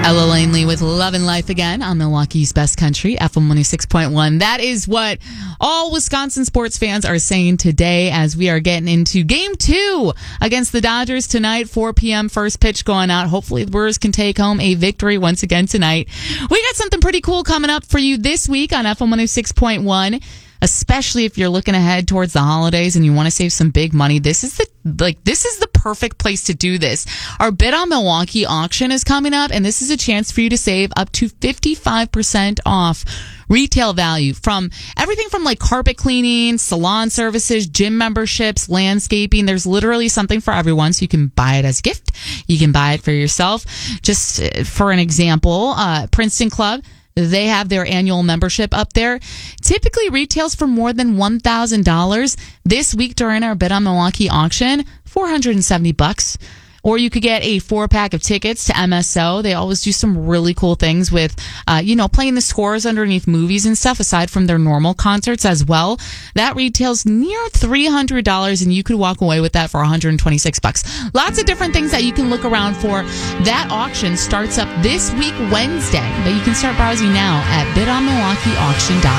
Ella Langley with Love and Life again on Milwaukee's Best Country, FM 106.1. That is what all Wisconsin sports fans are saying today as we are getting into Game 2 against the Dodgers tonight, 4 p.m. first pitch going out. Hopefully the Brewers can take home a victory once again tonight. We got something pretty cool coming up for you this week on FM 106.1. Especially if you're looking ahead towards the holidays and you want to save some big money, this is the perfect place to do this. Our Bid on Milwaukee auction is coming up, and this is a chance for you to save up to 55% off retail value from everything from like carpet cleaning, salon services, gym memberships, landscaping. There's literally something for everyone, so you can buy it as a gift. You can buy it for yourself. Just for an example, Princeton Club, they have their annual membership up there. Typically retails for more than $1,000. This week during our Bid on Milwaukee auction, $470. Or you could get a 4-pack of tickets to MSO. They always do some really cool things with, playing the scores underneath movies and stuff aside from their normal concerts as well. That retails near $300, and you could walk away with that for $126. Lots of different things that you can look around for. That auction starts up this week, Wednesday, but you can start browsing now at bidonmilwaukeeauction.com.